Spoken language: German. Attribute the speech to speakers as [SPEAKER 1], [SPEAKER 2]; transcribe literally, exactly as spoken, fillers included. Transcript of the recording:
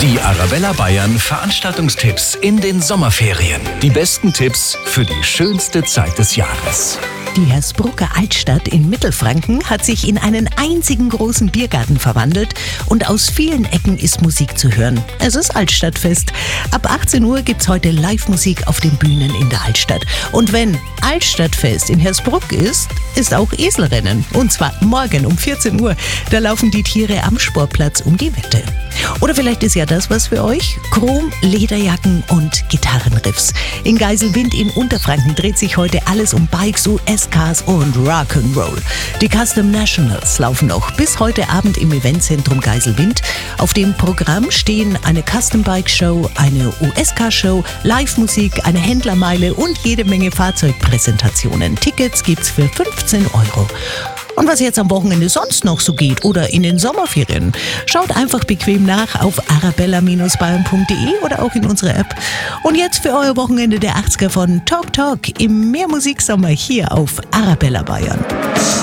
[SPEAKER 1] Die Arabella Bayern Veranstaltungstipps in den Sommerferien. Die besten Tipps für die schönste Zeit des Jahres.
[SPEAKER 2] Die Hersbrucker Altstadt in Mittelfranken hat sich in einen einzigen großen Biergarten verwandelt und aus vielen Ecken ist Musik zu hören. Es ist Altstadtfest. Ab achtzehn Uhr gibt's heute Live-Musik auf den Bühnen in der Altstadt. Und wenn Altstadtfest in Hersbruck ist, ist auch Eselrennen. Und zwar morgen um vierzehn Uhr. Da laufen die Tiere am Sportplatz um die Wette. Oder vielleicht ist ja das was für euch. Chrom, Lederjacken und Gitarrenriffs. In Geiselwind in Unterfranken dreht sich heute alles um Bikes, U S-Cars und Rock'n'Roll. Die Custom Nationals laufen noch bis heute Abend im Eventzentrum Geiselwind. Auf dem Programm stehen eine Custom Bike Show, eine U S-Car-Show, Live-Musik, eine Händlermeile und jede Menge Fahrzeugpräsentationen. Tickets gibt's für fünfzehn Euro. Und was jetzt am Wochenende sonst noch so geht oder in den Sommerferien, schaut einfach bequem nach auf arabella Bindestrich bayern punkt de oder auch in unserer App. Und jetzt für euer Wochenende der achtziger von Talk Talk im Mehrmusiksommer hier auf Arabella Bayern.